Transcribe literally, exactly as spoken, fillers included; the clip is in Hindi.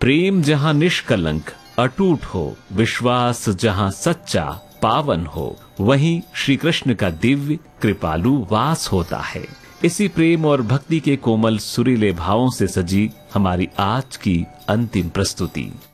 प्रेम जहाँ निष्कलंक अटूट हो, विश्वास जहाँ सच्चा पावन हो, वहीं श्री कृष्ण का दिव्य कृपालु वास होता है। इसी प्रेम और भक्ति के कोमल सुरीले भावों से सजी हमारी आज की अंतिम प्रस्तुति।